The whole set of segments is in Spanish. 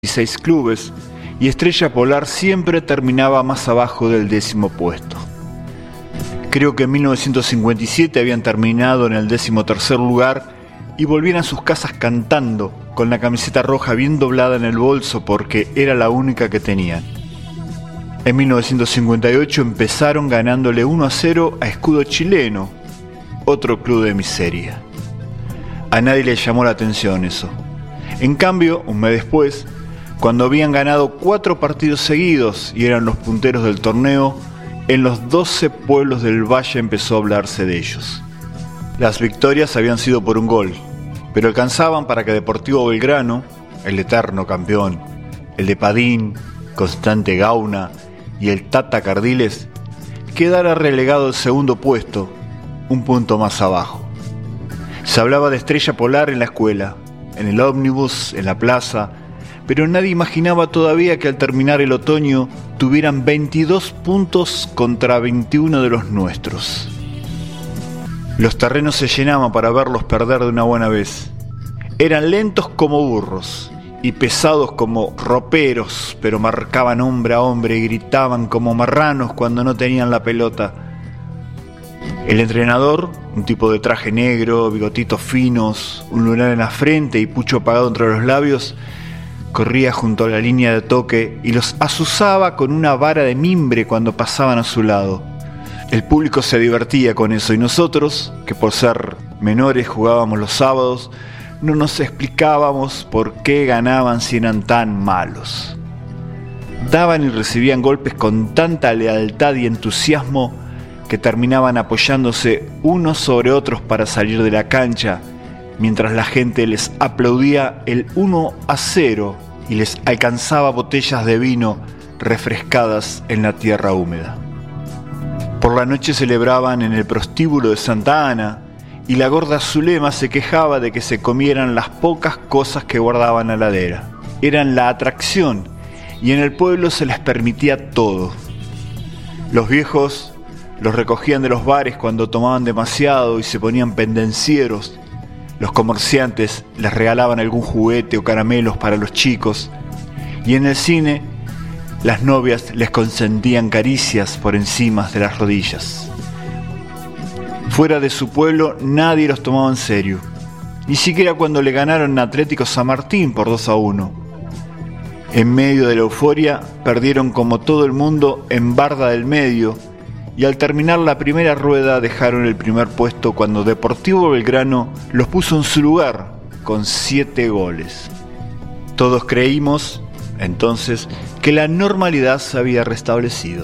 16 clubes y Estrella Polar siempre terminaba más abajo del 10º puesto. Creo que en 1957 habían terminado en el 13º lugar y volvían a sus casas cantando, con la camiseta roja bien doblada en el bolso porque era la única que tenían. En 1958 empezaron ganándole 1-0 a Escudo Chileno, otro club de miseria. A nadie le llamó la atención eso. En cambio, un mes después, cuando habían ganado 4 partidos seguidos y eran los punteros del torneo, en los 12 pueblos del valle empezó a hablarse de ellos. Las victorias habían sido por un gol, pero alcanzaban para que Deportivo Belgrano, el eterno campeón, el de Padín, Constante Gauna y el Tata Cardiles, quedara relegado al 2º puesto, un punto más abajo. Se hablaba de Estrella Polar en la escuela, en el ómnibus, en la plaza, pero nadie imaginaba todavía que al terminar el otoño tuvieran 22 puntos contra 21 de los nuestros. Los terrenos se llenaban para verlos perder de una buena vez. Eran lentos como burros y pesados como roperos, pero marcaban hombre a hombre y gritaban como marranos cuando no tenían la pelota. El entrenador, un tipo de traje negro, bigotitos finos, un lunar en la frente y pucho apagado entre los labios, corría junto a la línea de toque y los azuzaba con una vara de mimbre cuando pasaban a su lado. El público se divertía con eso y nosotros, que por ser menores jugábamos los sábados, no nos explicábamos por qué ganaban si eran tan malos. Daban y recibían golpes con tanta lealtad y entusiasmo que terminaban apoyándose unos sobre otros para salir de la cancha, mientras la gente les aplaudía el 1-0 y les alcanzaba botellas de vino refrescadas en la tierra húmeda. Por la noche celebraban en el prostíbulo de Santa Ana y la gorda Zulema se quejaba de que se comieran las pocas cosas que guardaban a la heladera. Eran la atracción y en el pueblo se les permitía todo. Los viejos los recogían de los bares cuando tomaban demasiado y se ponían pendencieros. Los comerciantes les regalaban algún juguete o caramelos para los chicos. Y en el cine, las novias les consentían caricias por encima de las rodillas. Fuera de su pueblo nadie los tomaba en serio. Ni siquiera cuando le ganaron a Atlético San Martín por 2-1. En medio de la euforia, perdieron como todo el mundo en Barda del Medio. Y al terminar la primera rueda dejaron el primer puesto cuando Deportivo Belgrano los puso en su lugar con 7 goles. Todos creímos, entonces, que la normalidad se había restablecido.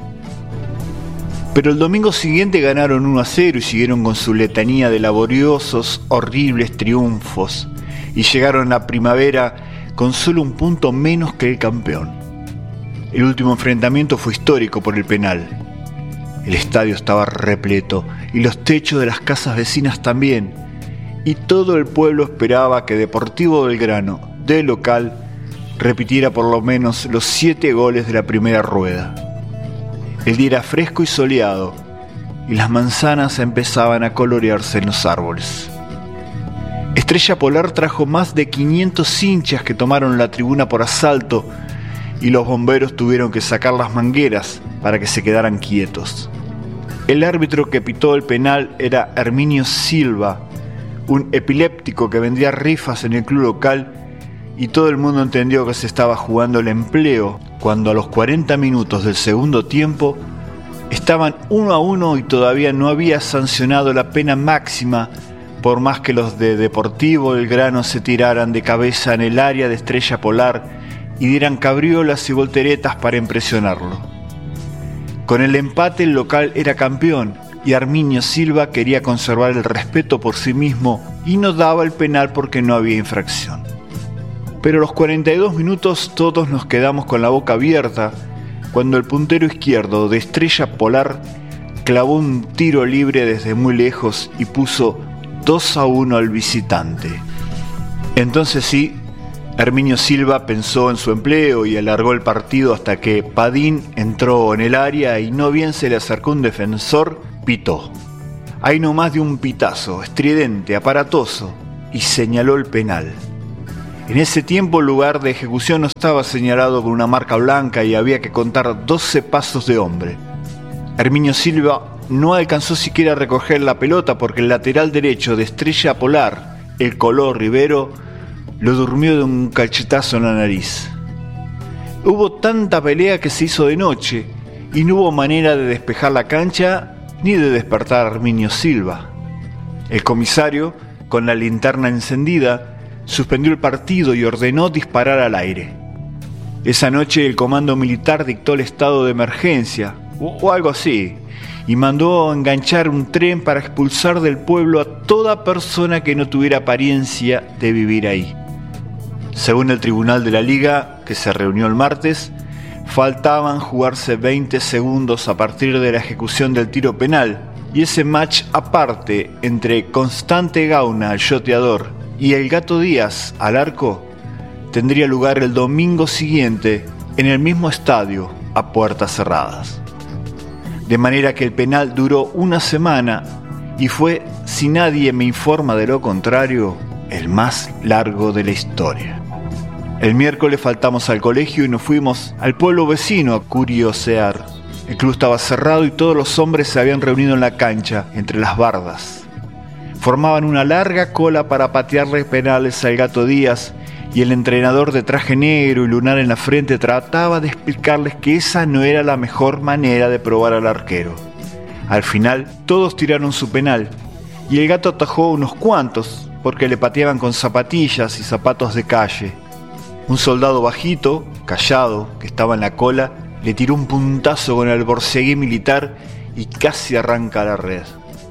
Pero el domingo siguiente ganaron 1-0 y siguieron con su letanía de laboriosos, horribles triunfos y llegaron a la primavera con solo un punto menos que el campeón. El último enfrentamiento fue histórico por el penal. El estadio estaba repleto y los techos de las casas vecinas también, y todo el pueblo esperaba que Deportivo Belgrano, de local, repitiera por lo menos los 7 goles de la primera rueda. El día era fresco y soleado, y las manzanas empezaban a colorearse en los árboles. Estrella Polar trajo más de 500 hinchas que tomaron la tribuna por asalto, y los bomberos tuvieron que sacar las mangueras para que se quedaran quietos. El árbitro que pitó el penal era Herminio Silva, un epiléptico que vendía rifas en el club local, y todo el mundo entendió que se estaba jugando el empleo cuando a los 40 minutos del segundo tiempo estaban 1-1 y todavía no había sancionado la pena máxima, por más que los de Deportivo Belgrano se tiraran de cabeza en el área de Estrella Polar y dieran cabriolas y volteretas para impresionarlo. Con el empate el local era campeón y Herminio Silva quería conservar el respeto por sí mismo y no daba el penal porque no había infracción. Pero a los 42 minutos todos nos quedamos con la boca abierta cuando el puntero izquierdo de Estrella Polar clavó un tiro libre desde muy lejos y puso 2-1 al visitante. Entonces sí, Herminio Silva pensó en su empleo y alargó el partido hasta que Padín entró en el área y no bien se le acercó un defensor, pitó. Ahí no más de un pitazo, estridente, aparatoso, y señaló el penal. En ese tiempo el lugar de ejecución no estaba señalado con una marca blanca y había que contar 12 pasos de hombre. Herminio Silva no alcanzó siquiera a recoger la pelota porque el lateral derecho de Estrella Polar, el Color Rivero, lo durmió de un cachetazo en la nariz. Hubo tanta pelea que se hizo de noche y no hubo manera de despejar la cancha ni de despertar a Herminio Silva. El comisario, con la linterna encendida, suspendió el partido y ordenó disparar al aire. Esa noche el comando militar dictó el estado de emergencia, o algo así, y mandó enganchar un tren para expulsar del pueblo a toda persona que no tuviera apariencia de vivir ahí. Según el Tribunal de la Liga, que se reunió el martes, faltaban jugarse 20 segundos a partir de la ejecución del tiro penal, y ese match aparte entre Constante Gauna, el yoteador, y el Gato Díaz, al arco, tendría lugar el domingo siguiente en el mismo estadio, a puertas cerradas. De manera que el penal duró una semana y fue, si nadie me informa de lo contrario, el más largo de la historia. El miércoles faltamos al colegio y nos fuimos al pueblo vecino a curiosear. El club estaba cerrado y todos los hombres se habían reunido en la cancha, entre las bardas. Formaban una larga cola para patearle penales al Gato Díaz y el entrenador de traje negro y lunar en la frente trataba de explicarles que esa no era la mejor manera de probar al arquero. Al final, todos tiraron su penal y el Gato atajó unos cuantos porque le pateaban con zapatillas y zapatos de calle. Un soldado bajito, callado, que estaba en la cola, le tiró un puntazo con el borceguí militar y casi arranca la red.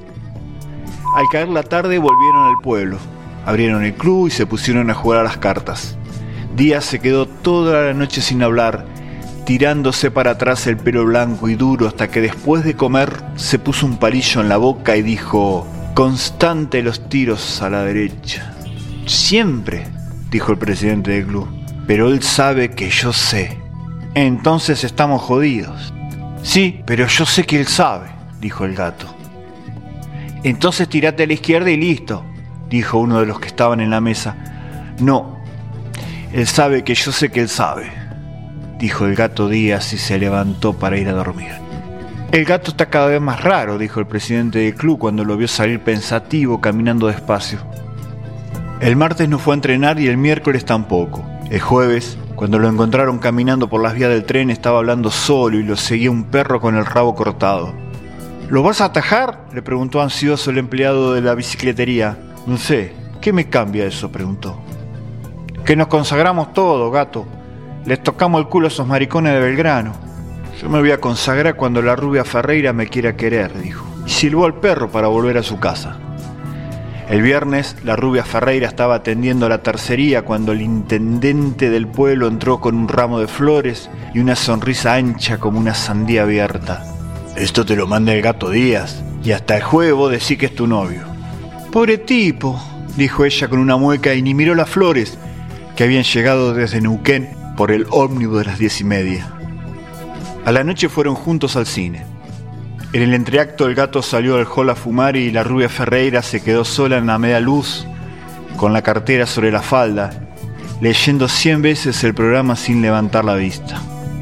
Al caer la tarde volvieron al pueblo, abrieron el club y se pusieron a jugar a las cartas. Díaz se quedó toda la noche sin hablar, tirándose para atrás el pelo blanco y duro hasta que después de comer se puso un palillo en la boca y dijo: «Constante los tiros a la derecha». «Siempre», dijo el presidente del club, «pero él sabe que yo sé». «Entonces estamos jodidos». «Sí, pero yo sé que él sabe», dijo el Gato. «Entonces tirate a la izquierda y listo», dijo uno de los que estaban en la mesa. «No, él sabe que yo sé que él sabe», dijo el Gato Díaz y se levantó para ir a dormir. «El Gato está cada vez más raro», dijo el presidente del club cuando lo vio salir pensativo caminando despacio. El martes no fue a entrenar y el miércoles tampoco. El jueves, cuando lo encontraron caminando por las vías del tren, estaba hablando solo y lo seguía un perro con el rabo cortado. «¿Lo vas a atajar?», le preguntó ansioso el empleado de la bicicletería. «No sé, ¿qué me cambia eso?», preguntó. «Que nos consagramos todos, Gato. Les tocamos el culo a esos maricones de Belgrano». «Yo me voy a consagrar cuando la rubia Ferreira me quiera querer», dijo, y silbó al perro para volver a su casa. El viernes, la rubia Ferreira estaba atendiendo la tercería cuando el intendente del pueblo entró con un ramo de flores y una sonrisa ancha como una sandía abierta. «Esto te lo manda el Gato Díaz, y hasta el jueves vos decís que es tu novio». «Pobre tipo», dijo ella con una mueca y ni miró las flores, que habían llegado desde Neuquén por el ómnibus de las 10:30. A la noche fueron juntos al cine. En el entreacto el Gato salió al hall a fumar y la rubia Ferreira se quedó sola en la media luz, con la cartera sobre la falda, leyendo 100 veces el programa sin levantar la vista.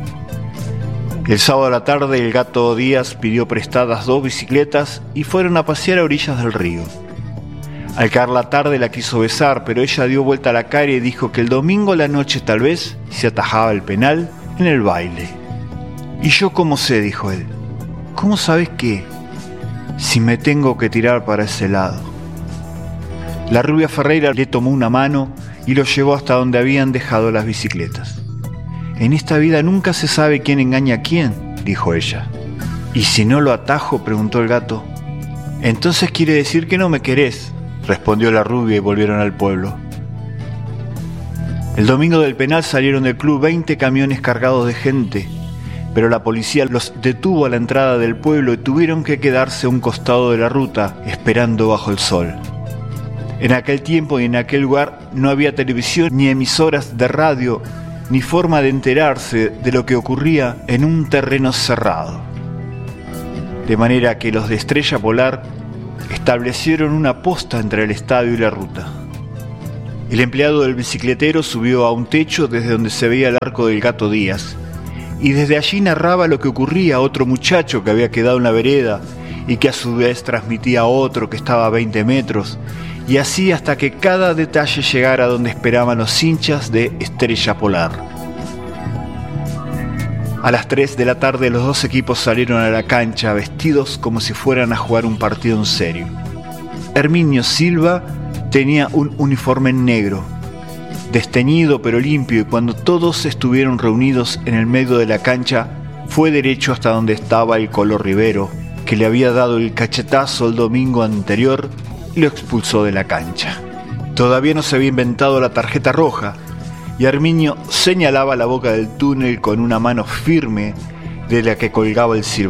El sábado a la tarde el Gato Díaz pidió prestadas 2 bicicletas y fueron a pasear a orillas del río. Al caer la tarde la quiso besar, pero ella dio vuelta a la cara y dijo que el domingo a la noche tal vez se atajaba el penal en el baile. «¿Y yo cómo sé?», dijo él. «¿Cómo sabes qué? Si me tengo que tirar para ese lado». La rubia Ferreira le tomó una mano y lo llevó hasta donde habían dejado las bicicletas. «En esta vida nunca se sabe quién engaña a quién», dijo ella. «¿Y si no lo atajo?», preguntó el Gato. «Entonces quiere decir que no me querés», respondió la rubia y volvieron al pueblo. El domingo del penal salieron del club 20 camiones cargados de gente, pero la policía los detuvo a la entrada del pueblo y tuvieron que quedarse a un costado de la ruta, esperando bajo el sol. En aquel tiempo y en aquel lugar no había televisión ni emisoras de radio, ni forma de enterarse de lo que ocurría en un terreno cerrado. De manera que los de Estrella Polar establecieron una posta entre el estadio y la ruta. El empleado del bicicletero subió a un techo desde donde se veía el arco del Gato Díaz, y desde allí narraba lo que ocurría a otro muchacho que había quedado en la vereda y que a su vez transmitía a otro que estaba a 20 metros, y así hasta que cada detalle llegara donde esperaban los hinchas de Estrella Polar. A las 3 de la tarde los dos equipos salieron a la cancha vestidos como si fueran a jugar un partido en serio. Herminio Silva tenía un uniforme negro, desteñido pero limpio, y cuando todos estuvieron reunidos en el medio de la cancha, fue derecho hasta donde estaba el Colo Rivero, que le había dado el cachetazo el domingo anterior y lo expulsó de la cancha. Todavía no se había inventado la tarjeta roja, y Herminio señalaba la boca del túnel con una mano firme de la que colgaba el silbato.